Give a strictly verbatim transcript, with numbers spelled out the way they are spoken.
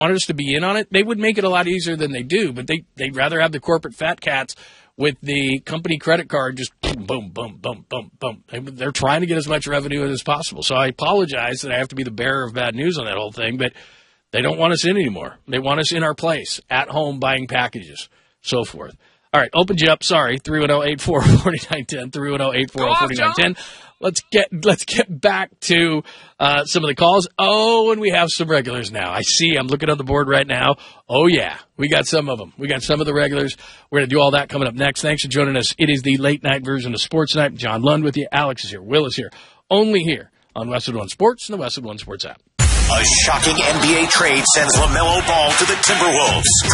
wanted us to be in on it, they would make it a lot easier than they do. But they, they'd rather have the corporate fat cats with the company credit card just boom, boom, boom, boom, boom, boom. They, they're trying to get as much revenue as possible. So I apologize that I have to be the bearer of bad news on that whole thing, but they don't want us in anymore. They want us in our place, at home, buying packages, so forth. All right, opened you up. Sorry, three one zero, eight four zero, four nine one zero, three one zero, eight four zero, four nine one zero. Let's get let's get back to uh, some of the calls. Oh, and we have some regulars now. I see. I'm looking at the board right now. Oh, yeah. We got some of them. We got some of the regulars. We're going to do all that coming up next. Thanks for joining us. It is the late-night version of Sports Night. John Lund with you. Alex is here. Will is here. Only here on Westwood One Sports and the Westwood One Sports app. A shocking N B A trade sends LaMelo Ball to the Timberwolves.